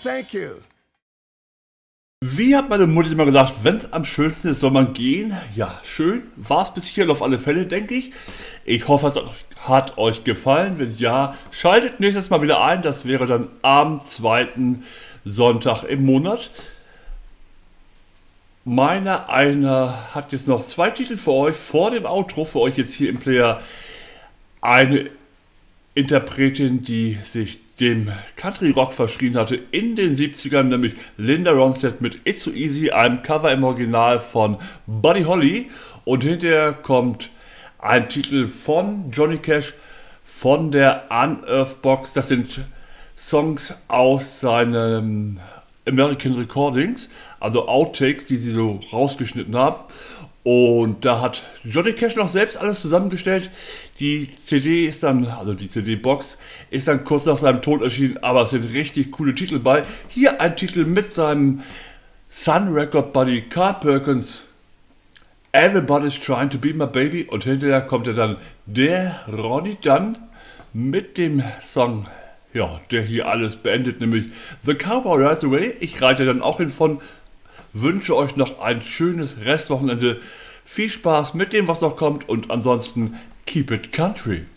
Thank you. Wie hat meine Mutter immer gesagt, wenn es am schönsten ist, soll man gehen? Ja, schön. War es bis hierhin auf alle Fälle, denke ich. Ich hoffe, es hat euch gefallen. Wenn ja, schaltet nächstes Mal wieder ein. Das wäre dann am 2. Sonntag im Monat. Einer hat jetzt noch 2 Titel für euch vor dem Outro. Für euch jetzt hier im Player eine Interpretin, die sich dem Country Rock verschrien hatte in den 70ern, nämlich Linda Ronstadt mit It's So Easy, einem Cover im Original von Buddy Holly. Und hinterher kommt ein Titel von Johnny Cash von der Unearthed Box. Das sind Songs aus seinen American Recordings, also Outtakes, die sie so rausgeschnitten haben. Und da hat Johnny Cash noch selbst alles zusammengestellt. Die CD ist dann, also die CD-Box, ist dann kurz nach seinem Tod erschienen, aber es sind richtig coole Titel bei. Hier ein Titel mit seinem Sun Record Buddy Carl Perkins, Everybody's Trying to Be My Baby, und hinterher kommt dann der Ronnie Dunn mit dem Song, ja, der hier alles beendet, nämlich The Cowboy Rides Away. Ich reite dann auch hin von. Wünsche euch noch ein schönes Restwochenende. Viel Spaß mit dem, was noch kommt, und ansonsten keep it country.